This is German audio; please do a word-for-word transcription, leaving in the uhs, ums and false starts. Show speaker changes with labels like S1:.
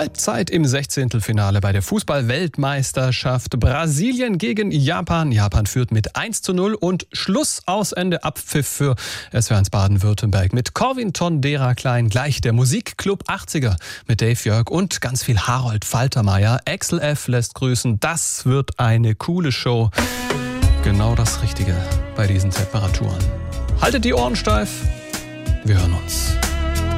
S1: Halbzeit im Sechzehntelfinale bei der Fußball-Weltmeisterschaft. Brasilien gegen Japan. Japan führt mit eins zu null und Schluss aus Ende Abpfiff für S W R eins Baden-Württemberg. Mit Corwin Tondera Klein gleich der Musikclub achtziger mit Dave Jörg und ganz viel Harold Faltermeier. Axel F. lässt grüßen. Das wird eine coole Show. Genau das Richtige bei diesen Temperaturen. Haltet die Ohren steif. Wir hören uns.